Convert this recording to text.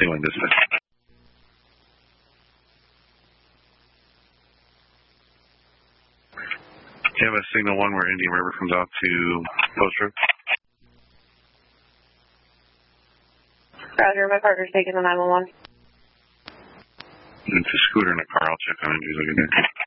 Ceiling dispatch. Do you have a signal 1 where Indian River comes out to Post Road? Roger, my partner's taking the 911. It's a scooter in a car. I'll check on it. He's looking there.